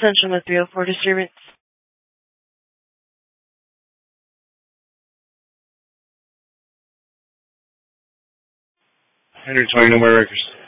Central with 304 disturbance. Henry 20, no more records.